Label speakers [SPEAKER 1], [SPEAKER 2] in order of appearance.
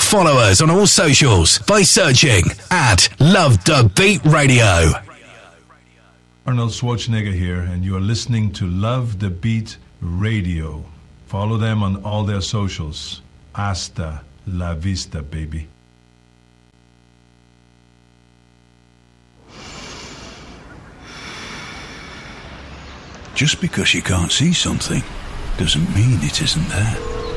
[SPEAKER 1] Follow us on all socials by searching at Love the Beat Radio.
[SPEAKER 2] Arnold Schwarzenegger here, and you are listening to Love the Beat Radio. Follow them on all their socials. Hasta la vista, baby.
[SPEAKER 3] Just because you can't see something doesn't mean it isn't there.